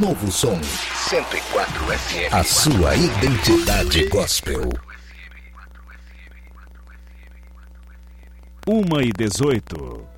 novo som. 104 FM. A sua identidade gospel. 1h18.